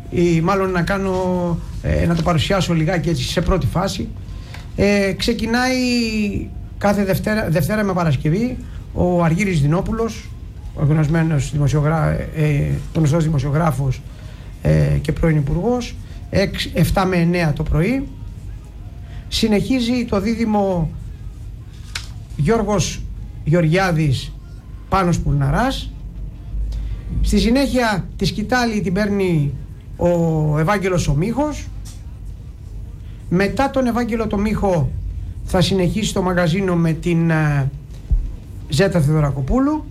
ή μάλλον να το παρουσιάσω λιγάκι έτσι σε πρώτη φάση. Ξεκινάει κάθε Δευτέρα με Παρασκευή ο Αργύρης Δινόπουλος, ο γνωστός δημοσιογράφος και πρώην υπουργός, 7 με 9 το πρωί. Συνεχίζει το δίδυμο Γιώργος Γεωργιάδης Πάνος Πουλναράς. Στη συνέχεια τη σκητάλη την παίρνει ο Ευάγγελος ο Μίχος. Μετά τον Ευάγγελο το Μίχο θα συνεχίσει το μαγαζίνο με την Ζέτα Θεοδωρακοπούλου.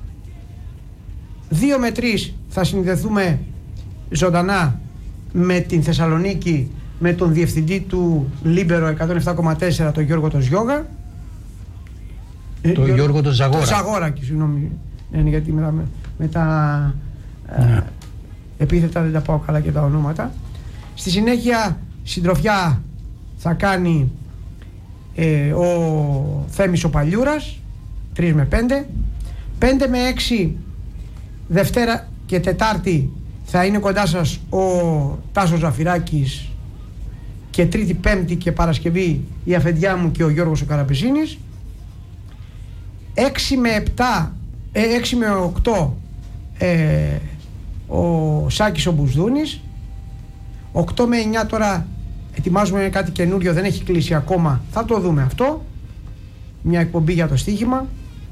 2 με 3 θα συνδεθούμε ζωντανά με την Θεσσαλονίκη, με τον διευθυντή του Λίμπερο 107,4, τον Γιώργο τον Ζιώγα. Γιώργο τον Ζαγόρα. Ζαγόρα, συγγνώμη. Ναι, γιατί με τα επίθετα δεν τα πάω καλά και τα ονόματα. Στη συνέχεια συντροφιά θα κάνει ο Θέμης ο Παλιούρας, 3 με 5. 5 με 6 Δευτέρα και Τετάρτη θα είναι κοντά σας ο Τάσος Ζαφυράκης, και Τρίτη, Πέμπτη και Παρασκευή η αφεντιά μου και ο Γιώργος ο Καραπεσίνης. 6 με 8 ο Σάκης ο Μπουσδούνης. 8 με 9 τώρα ετοιμάζουμε κάτι καινούριο, δεν έχει κλείσει ακόμα, θα το δούμε αυτό, μια εκπομπή για το στοίχημα.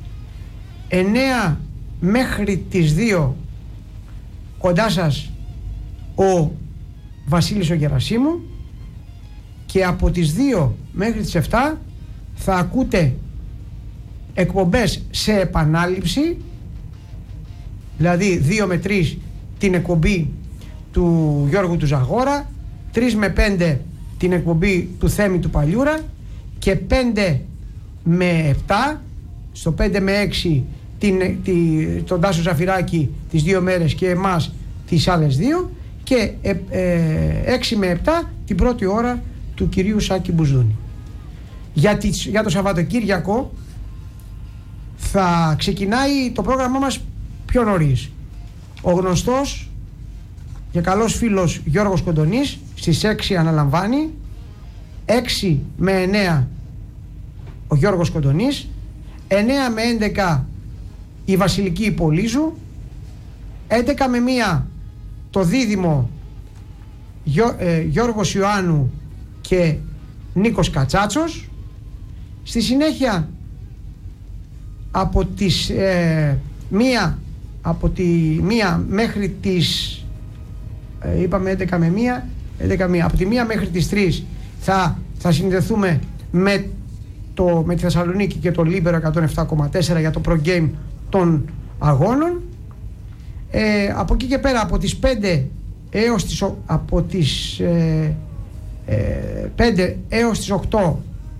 9 μέχρι τις 2 κοντά σας ο Βασίλης ο Γερασίμου, και από τις 2 μέχρι τις 7 θα ακούτε εκπομπές σε επανάληψη, δηλαδή 2 με 3 την εκπομπή του Γιώργου του Ζαγόρα, 3 με 5 την εκπομπή του Θέμη του Παλιούρα, και 5 με 7, στο 5 με 6 τον Τάσο Ζαφυράκη τις 2 μέρες και εμάς τις άλλες 2, και 6 με 7 την πρώτη ώρα του κυρίου Σάκη Μπουσδούνη. Για το Σαββατοκύριακο θα ξεκινάει το πρόγραμμά μας πιο νωρίς. Ο γνωστός και καλός φίλος Γιώργος Κοντονής στις 6 αναλαμβάνει. 6 με 9 ο Γιώργος Κοντονής. 9 με 11 η Βασιλική Υπολίζου. 11 με 1 το δίδυμο Γιώργος Ιωάννου και Νίκος Κατσάτσος. Στη συνέχεια από τις 1 μέχρι τις είπαμε 11 με 1, από τη 1 μέχρι τις 3 θα συνδεθούμε με τη Θεσσαλονίκη και το Λίμπερο 107,4 για το Pro Game των αγώνων. Από εκεί και πέρα από τις 5 έως τις 5 έως τις 8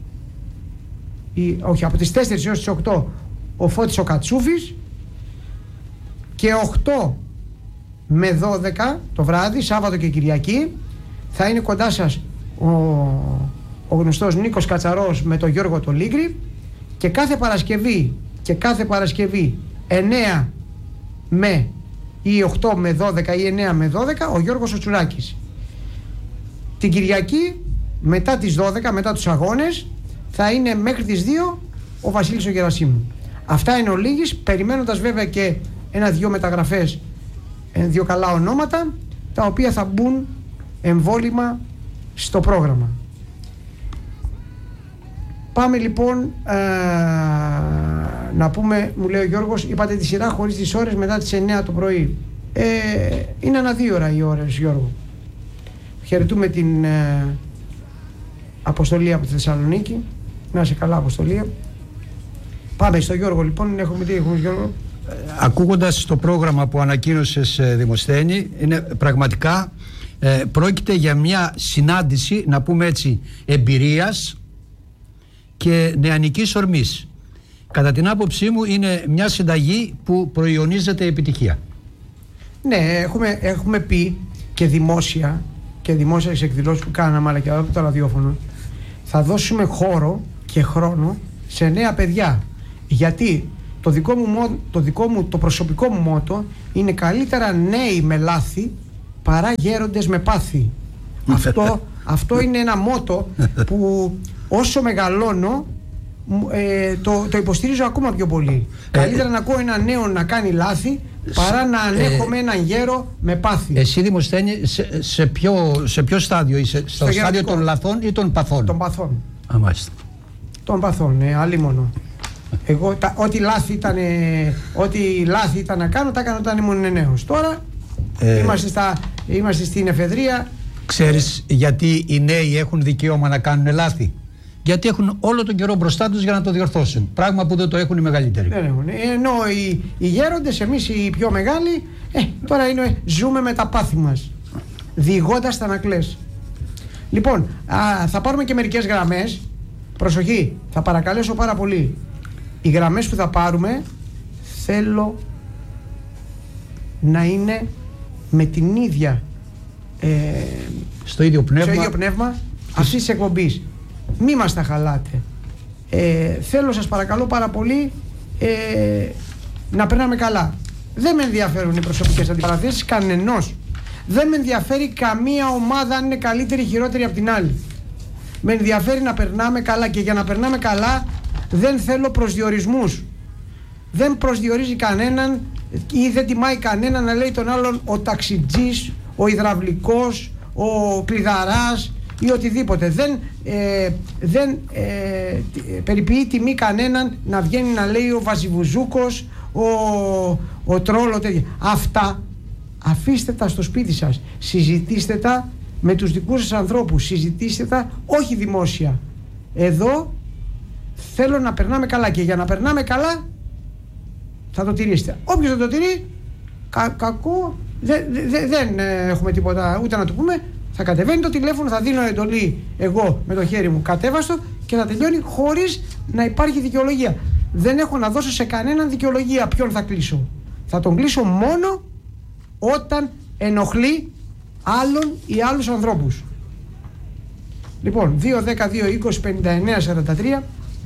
όχι, από τις 4 έως τις 8 ο Φώτης ο Κατσούφης, και 8 με 12 το βράδυ, Σάββατο και Κυριακή, θα είναι κοντά σας ο γνωστός Νίκος Κατσαρός με τον Γιώργο το Λίγκρη, και κάθε Παρασκευή 9 με ή 8 με 12 ή 9 με 12 ο Γιώργος ο Τσουράκης. Την Κυριακή μετά τις 12, μετά τους αγώνες, θα είναι μέχρι τις 2 ο Βασίλης ο Γερασίμου. Αυτά είναι ολίγης, περιμένοντας βέβαια και 1-2 μεταγραφές, 2 καλά ονόματα, τα οποία θα μπουν εμβόλυμα στο πρόγραμμα. Πάμε λοιπόν να πούμε, μου λέει ο Γιώργος, είπατε τη σειρά χωρίς τις ώρες μετά τις 9 το πρωί. Είναι ανά 2 ώρα οι ώρες, Γιώργο. Χαιρετούμε την Αποστολή από τη Θεσσαλονίκη. Να είσαι καλά, Αποστολή. Πάμε στο Γιώργο λοιπόν. Έχουμε Γιώργο. Ακούγοντας το πρόγραμμα που ανακοίνωσες, Δημοσθένη, είναι πραγματικά πρόκειται για μια συνάντηση, να πούμε έτσι, εμπειρίας και νεανικής ορμής. Κατά την άποψή μου είναι μια συνταγή που προϊονίζεται επιτυχία. Ναι, έχουμε πει και δημόσια στις εκδηλώσεις που κάναμε, αλλά και από το ραδιόφωνο, θα δώσουμε χώρο και χρόνο σε νέα παιδιά, γιατί το προσωπικό μου μότο είναι καλύτερα νέοι με λάθη παρά γέροντες με πάθη. Αυτό είναι ένα μότο που όσο μεγαλώνω το υποστηρίζω ακόμα πιο πολύ. Καλύτερα να ακούω έναν νέο να κάνει λάθη παρά να ανέχομαι έναν γέρο με πάθη. Εσύ, Δημοσθένη, σε ποιο στάδιο είσαι? Στο στάδιο των λαθών ή των παθών? Των παθών. Μάλιστα. Των παθών, αλίμονο. Εγώ ό,τι λάθη ήταν να κάνω, τα έκανα όταν ήμουν νέος. Τώρα είμαστε στην εφεδρεία. Ξέρεις γιατί οι νέοι έχουν δικαίωμα να κάνουν λάθη? Γιατί έχουν όλο τον καιρό μπροστά τους για να το διορθώσουν. Πράγμα που δεν το έχουν οι μεγαλύτεροι. Δεν έχουν. Ενώ οι γέροντες, εμείς οι πιο μεγάλοι, τώρα ζούμε με τα πάθη μας, διηγώντας τα ανακλές. Λοιπόν, θα πάρουμε και μερικές γραμμές. Προσοχή, θα παρακαλέσω πάρα πολύ. Οι γραμμές που θα πάρουμε θέλω να είναι με την ίδια στο ίδιο πνεύμα αυτής της εκπομπής. Μη μας τα χαλάτε. Θέλω, σας παρακαλώ πάρα πολύ, να περνάμε καλά. Δεν με ενδιαφέρουν οι προσωπικές αντιπαραθέσεις κανενός. Δεν με ενδιαφέρει καμία ομάδα αν είναι καλύτερη ή χειρότερη από την άλλη. Με ενδιαφέρει να περνάμε καλά, και για να περνάμε καλά δεν θέλω προσδιορισμούς. Δεν προσδιορίζει κανέναν ή δεν τιμάει κανέναν να λέει τον άλλον ο ταξιτζής, ο υδραυλικός, ο κλειδαράς ή οτιδήποτε. Δεν περιποιεί τιμή κανέναν να βγαίνει να λέει ο Βαζιβουζούκος, ο τρόλο, τέτοια. Αυτά αφήστε τα στο σπίτι σας. Συζητήστε τα με τους δικούς σας ανθρώπους. Συζητήστε τα όχι δημόσια. Εδώ θέλω να περνάμε καλά, και για να περνάμε καλά θα το τηρήσετε. Όποιος δεν το τηρεί, κακό, δεν έχουμε τίποτα ούτε να του πούμε. Θα κατεβαίνει το τηλέφωνο, θα δίνω εντολή εγώ με το χέρι μου, κατέβαστο, και θα τελειώνει χωρίς να υπάρχει δικαιολογία. Δεν έχω να δώσω σε κανέναν δικαιολογία ποιον θα κλείσω. Θα τον κλείσω μόνο όταν ενοχλεί άλλον ή άλλους ανθρώπους. Λοιπόν, 2-10-2-20-59-43,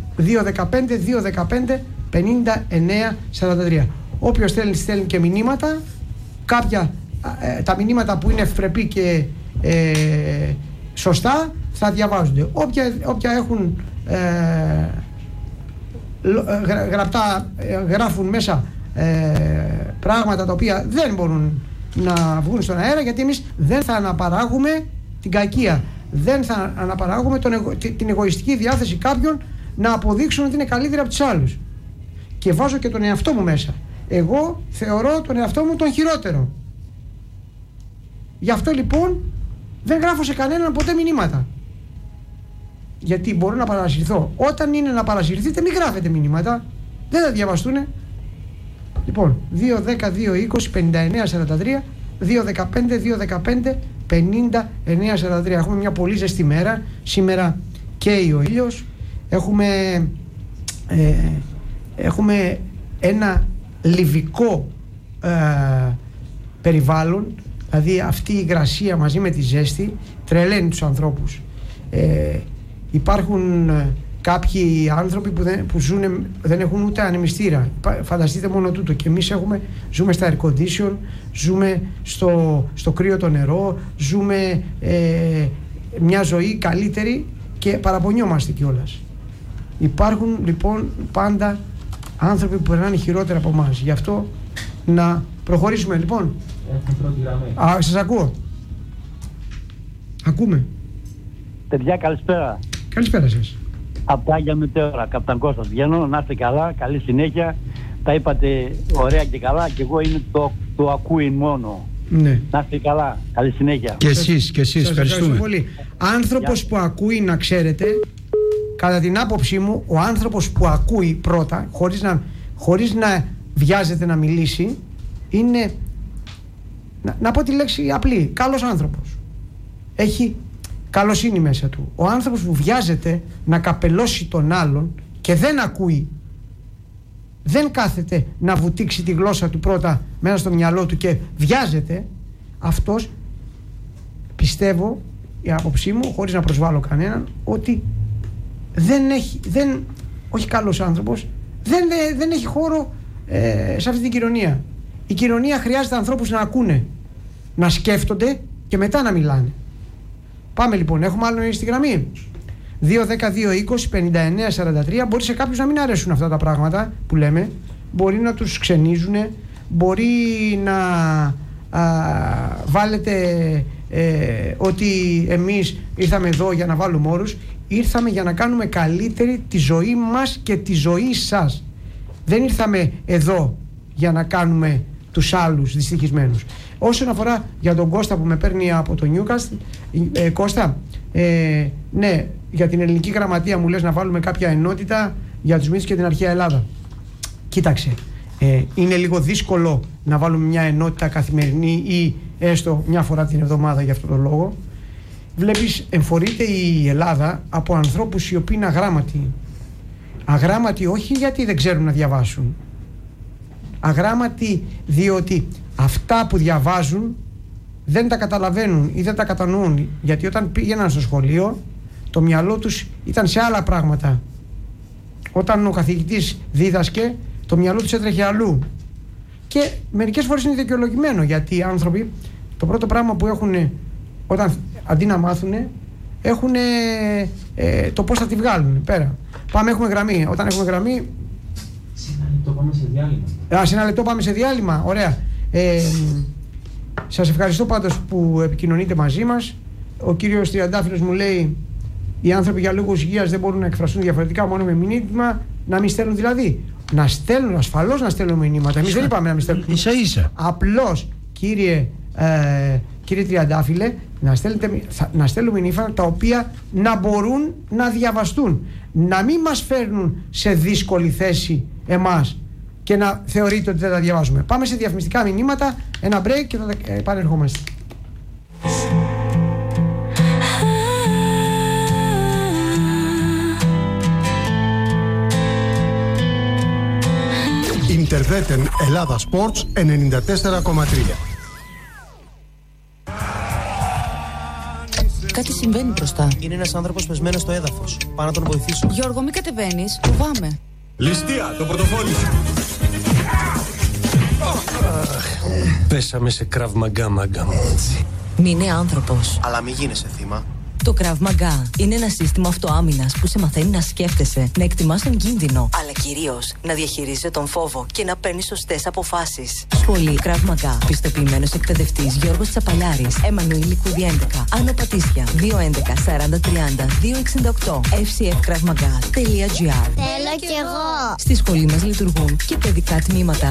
2-15-2-15-59-43. Όποιος θέλει στέλνει και μηνύματα. Κάποια τα μηνύματα που είναι ευπρεπή και σωστά θα διαβάζονται. Όποια έχουν γραπτά, γράφουν μέσα πράγματα τα οποία δεν μπορούν να βγουν στον αέρα, γιατί εμείς δεν θα αναπαράγουμε την κακία, δεν θα αναπαράγουμε την εγωιστική διάθεση κάποιων να αποδείξουν ότι είναι καλύτεροι από τους άλλους. Και βάζω και τον εαυτό μου μέσα. Εγώ θεωρώ τον εαυτό μου τον χειρότερο. Γι' αυτό λοιπόν δεν γράφω σε κανέναν ποτέ μηνύματα. Γιατί μπορώ να παρασυρθώ. Όταν είναι να παρασυρθείτε, μην γράφετε μηνύματα. Δεν θα διαβαστούνε. Λοιπόν, 2-10-2-20-59-43, 2-15-2-15-59-43. Έχουμε μια πολύ ζεστή μέρα. Σήμερα καίει ο ήλιος. Έχουμε ένα λιβικό περιβάλλον. Δηλαδή αυτή η υγρασία μαζί με τη ζέστη τρελαίνει τους ανθρώπους. Υπάρχουν κάποιοι άνθρωποι που δεν έχουν ούτε ανεμιστήρα. Φανταστείτε μόνο τούτο. Και εμείς ζούμε στα air condition, ζούμε στο κρύο το νερό, ζούμε μια ζωή καλύτερη και παραπονιόμαστε κιόλας. Υπάρχουν λοιπόν πάντα άνθρωποι που περνάνε χειρότερα από εμάς. Γι' αυτό να προχωρήσουμε λοιπόν. Σας ακούω. Ακούμε. Παιδιά, καλησπέρα. Καλησπέρα σας. Από τα Άγια Μετέωρα, Καπτάν Κώστας βγαίνω. Να είστε καλά, καλή συνέχεια. Τα είπατε ωραία και καλά, και εγώ είναι το ακούει μόνο. Ναι. Να είστε καλά, καλή συνέχεια. Και εσείς, ευχαριστούμε πολύ. Άνθρωπος που ακούει, να ξέρετε, κατά την άποψή μου, ο άνθρωπος που ακούει πρώτα, χωρίς να βιάζεται να μιλήσει, είναι, να πω τη λέξη απλή, καλός άνθρωπος. Έχει καλοσύνη μέσα του. Ο άνθρωπος που βιάζεται να καπελώσει τον άλλον και δεν ακούει, δεν κάθεται να βουτήξει τη γλώσσα του πρώτα μέσα στο μυαλό του και βιάζεται, αυτός, πιστεύω, η άποψή μου, χωρίς να προσβάλλω κανέναν, ότι όχι καλός άνθρωπος, δεν έχει χώρο σε αυτή την κοινωνία. Η κοινωνία χρειάζεται ανθρώπους να ακούνε. να σκέφτονται και μετά να μιλάνε. Πάμε λοιπόν, έχουμε άλλο στη γραμμή. 2-10-2-20-59-43. Μπορεί σε κάποιους να μην αρέσουν αυτά τα πράγματα που λέμε, μπορεί να τους ξενίζουν, μπορεί να βάλετε ότι εμείς ήρθαμε εδώ για να βάλουμε όρους. Ήρθαμε για να κάνουμε καλύτερη τη ζωή μας και τη ζωή σας. Δεν ήρθαμε εδώ για να κάνουμε τους άλλους δυστυχισμένους. Όσον αφορά για τον Κώστα που με παίρνει από το Νιούκαστλ, Κώστα, ναι, για την ελληνική γραμματεία μου λες να βάλουμε κάποια ενότητα για τους Μύθους και την αρχαία Ελλάδα. Κοίταξε, είναι λίγο δύσκολο να βάλουμε μια ενότητα καθημερινή ή έστω μια φορά την εβδομάδα για αυτόν τον λόγο. Βλέπεις, εμφορείται η Ελλάδα από ανθρώπους οι οποίοι είναι αγράμματοι. Αγράμματοι όχι γιατί δεν ξέρουν να διαβάσουν. Αγράμματοι διότι αυτά που διαβάζουν δεν τα καταλαβαίνουν ή δεν τα κατανοούν, γιατί όταν πήγαιναν στο σχολείο το μυαλό τους ήταν σε άλλα πράγματα. Όταν ο καθηγητής δίδασκε, το μυαλό τους έτρεχε αλλού. Και μερικές φορές είναι δικαιολογημένο, γιατί οι άνθρωποι το πρώτο πράγμα που έχουν όταν αντί να μάθουν έχουν το πώς θα τη βγάλουν πέρα. Πάμε, έχουμε γραμμή. Όταν έχουμε γραμμή, σε ένα λεπτό πάμε σε διάλειμμα. Σε ένα λεπτό πάμε σε διάλειμμα. Ωραία. Σας ευχαριστώ πάντως που επικοινωνείτε μαζί μας. Ο κύριος Τριαντάφυλλος μου λέει οι άνθρωποι για λόγους υγείας δεν μπορούν να εκφραστούν διαφορετικά μόνο με μηνύμα. Να μην στέλνουν δηλαδή. Να στέλνουν, ασφαλώς να στέλνουν μηνύματα. Εμείς δεν είπαμε να μην στέλνουν. Ίσα-ίσα. Απλώς, κύριε Τριαντάφυλλε, να στέλνουμε μηνύματα τα οποία να μπορούν να διαβαστούν. Να μην μας φέρνουν σε δύσκολη θέση εμάς και να θεωρείτε ότι δεν τα διαβάζουμε. Πάμε σε διαφημιστικά μηνύματα, ένα break και θα επανερχόμαστε. Ιντερβέτεν Ελλάδα Sports 94,3. Κάτι συμβαίνει μπροστά. Είναι ένας άνθρωπος πεσμένος στο έδαφος. Πάω να τον βοηθήσω. Γιώργο, μην κατεβαίνεις. Φοβάμαι. Ληστεία, το πορτοφόλι σου. Πέσαμε σε Krav Maga, μάγκα μου. Μην είναι άνθρωπος. Αλλά μην γίνεσαι θύμα. Το Krav Maga είναι ένα σύστημα αυτοάμυνας που σε μαθαίνει να σκέφτεσαι, να εκτιμάς τον κίνδυνο, αλλά κυρίως να διαχειρίζεσαι τον φόβο και να παίρνεις σωστές αποφάσεις. Σχολή Krav Maga. Πιστοποιημένος εκπαιδευτής Γιώργος Τσαπαλιάρης. Εμμανουήλ Κούδη 11. Άνω Πατήσια. 211 40 30 268. fcfkravmaga.gr. Θέλω κι εγώ. Στη σχολή μας λειτουργούν και παιδικά τμήματα.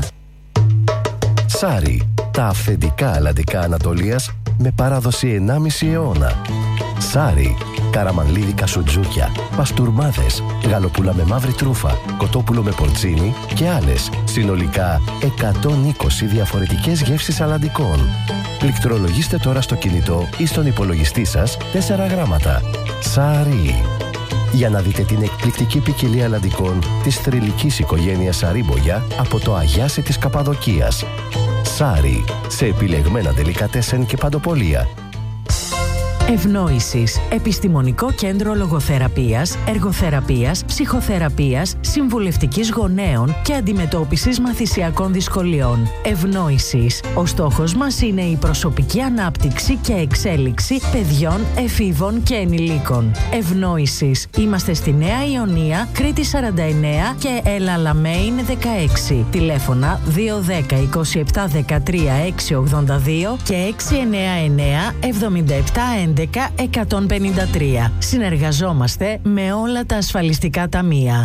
Σάρι, τα αυθεντικά αλλαντικά Ανατολίας με παράδοση 1,5 αιώνα. Σάρι, καραμανλίδικα σουτζούκια, παστούρμάδες, γαλοπούλα με μαύρη τρούφα, κοτόπουλο με πορτσίνι και άλλες, συνολικά 120 διαφορετικές γεύσεις αλλαντικών. Πληκτρολογήστε τώρα στο κινητό ή στον υπολογιστή σας 4 γράμματα. Σάρι. Για να δείτε την εκπληκτική ποικιλία αλλαντικών της θρυλικής οικογένειας Σαρίμπογια από το Αγιάσι της Καπαδοκίας. Σάρι, σε επιλεγμένα ντελικατέσεν και παντοπολία. Ευνόησης. Επιστημονικό κέντρο λογοθεραπείας, εργοθεραπείας, ψυχοθεραπείας, συμβουλευτικής γονέων και αντιμετώπισης μαθησιακών δυσκολιών. Ευνόησης. Ο στόχος μας είναι η προσωπική ανάπτυξη και εξέλιξη παιδιών, εφήβων και ενηλίκων. Ευνόησης. Είμαστε στη Νέα Ιωνία, Κρήτη 49 και Ελαλαμέιν 16. Τηλέφωνα 210 27 13 682 και 699 77 11-153. Συνεργαζόμαστε με όλα τα ασφαλιστικά ταμεία.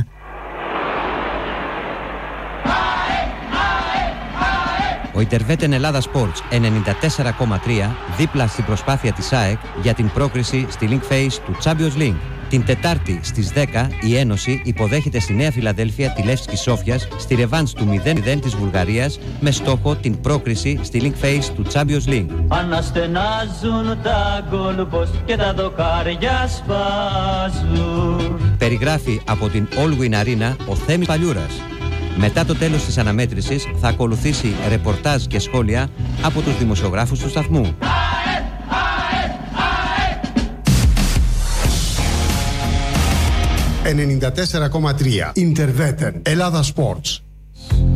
Ο Ιντερβέτεν Ελλάδα Sports 94,3 δίπλα στην προσπάθεια της ΑΕΚ για την πρόκριση στη Link Phase του Champions League. Την Τετάρτη στις 10 η Ένωση υποδέχεται στη Νέα Φιλαδέλφια τη Λεύσκη Σόφιας στη ρεβάνς του 0-0 της Βουλγαρίας με στόχο την πρόκριση στη Link Phase του Champions League. Αναστενάζουν τα γκολ και τα δοκάρια σπάζουν. Περιγράφει από την All Win Arena ο Θέμης Παλιούρας. Μετά το τέλος της αναμέτρησης θα ακολουθήσει ρεπορτάζ και σχόλια από τους δημοσιογράφους του σταθμού. 94,3 Ιντερβέτεν Ελλάδα Sports.